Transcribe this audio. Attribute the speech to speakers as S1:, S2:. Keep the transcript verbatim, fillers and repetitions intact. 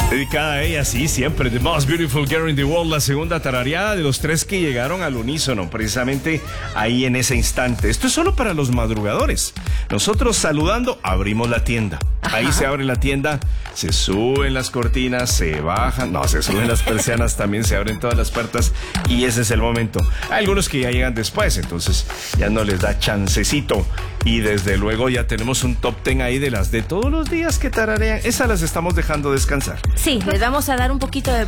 S1: Dedicada a ella, sí, siempre. The Most Beautiful Girl in the World, la segunda tarareada de los tres que llegaron al unísono, precisamente ahí en ese instante. Esto es solo para los madrugadores. Nosotros saludando, abrimos la tienda. Ahí se abre la tienda, se suben las cortinas, se bajan, no, se suben las persianas, también se abren todas las puertas y ese es el momento. Hay algunos que ya llegan después, entonces ya no les da chancecito. Y desde luego ya tenemos un top ten ahí de las de todos los días que tararean. Esas las estamos dejando descansar.
S2: Sí, les vamos a dar un poquito de